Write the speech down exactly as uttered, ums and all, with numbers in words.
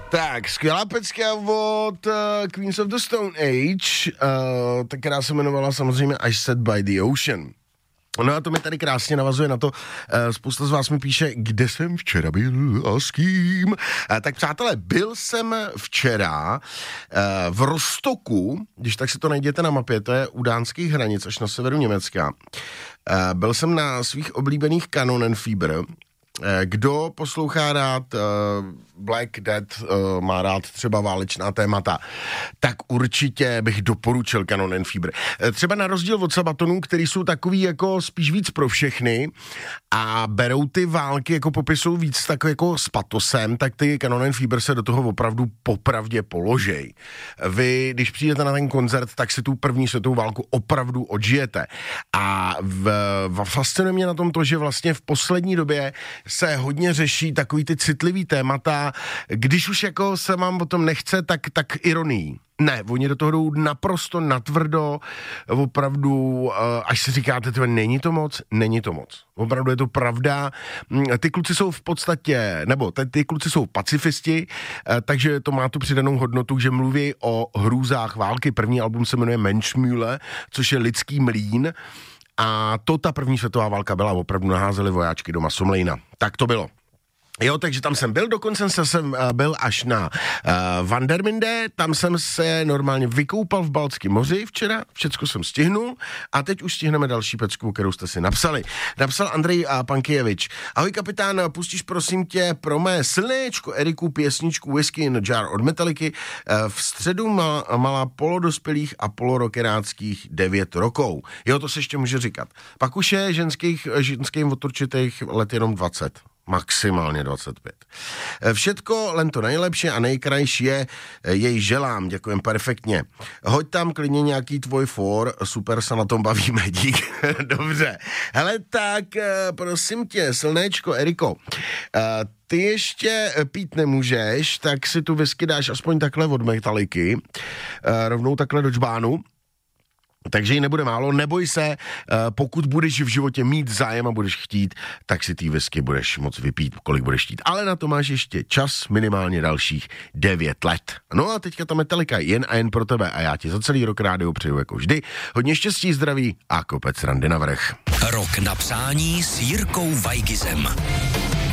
Tak, skvělá pecka od uh, Queens of the Stone Age, uh, ta, která se jmenovala samozřejmě I Sat by the Ocean. No a to mi tady krásně navazuje na to, uh, spousta z vás mi píše, kde jsem včera byl a s kým. Uh, tak přátelé, byl jsem včera uh, v Rostoku, když tak si to najděte na mapě, to je u dánských hranic až na severu Německa. Uh, byl jsem na svých oblíbených Kanonenfieber. Kdo poslouchá rád uh, Black Death, uh, má rád třeba válečná témata, tak určitě bych doporučil Kanonenfieber. Třeba na rozdíl od Sabatonů, který jsou takový jako spíš víc pro všechny a berou ty války jako popisují víc tak jako s patosem, tak ty Kanonenfieber se do toho opravdu popravdě položej. Vy, když přijdete na ten koncert, tak si tu první světovou válku opravdu odžijete. A v, v, fascinuje mě na tom to, že vlastně v poslední době se hodně řeší takový ty citlivý témata, když už jako se vám o tom nechce, tak, tak ironii. Ne, oni do toho jdou naprosto natvrdo, opravdu, až si říkáte, tyhle, není to moc, není to moc. Opravdu je to pravda. Ty kluci jsou v podstatě, nebo ty, ty kluci jsou pacifisti, takže to má tu přidanou hodnotu, že mluví o hrůzách války. První album se jmenuje Menschmühle, což je lidský mlýn. A to ta první světová válka byla, opravdu naházeli vojáčky do Masomlejna. Tak to bylo. Jo, takže tam jsem byl, dokonce jsem uh, byl až na uh, Vanderminde, tam jsem se normálně vykoupal v Baltském moři včera, všecko jsem stihnul a teď už stihneme další pecku, kterou jste si napsali. Napsal Andrej uh, Pankijevič. Ahoj kapitán, pustíš prosím tě pro mé slnéčko Eriku pěsničku Whiskey in a Jar od Metalliky. Uh, v středu má, malá polodospělých a polorokeráckých devět rokou. Jo, to se ještě může říkat. Pak už je ženských, ženským od určitých let jenom dvacet. Maximálně dvacet pět. Všetko len to nejlepší a nejkrajší je, jej želám, děkujem perfektně. Hoď tam klidně nějaký tvoj for, super se na tom bavíme, dík. Dobře. Hele, tak prosím tě, slnéčko, Eriko, ty ještě pít nemůžeš, tak si tu whisky dáš aspoň takhle od Metalliky, rovnou takhle do džbánu. Takže ji nebude málo, neboj se, pokud budeš v životě mít zájem a budeš chtít, tak si ty whisky budeš moc vypít, kolik budeš chtít. Ale na to máš ještě čas, minimálně dalších devět let. No a teďka ta Metallica jen a jen pro tebe a já ti za celý rok rádio přeju jako vždy. Hodně štěstí, zdraví a kopec randy na vrch. Rok na přání s Jirkou Weigizem.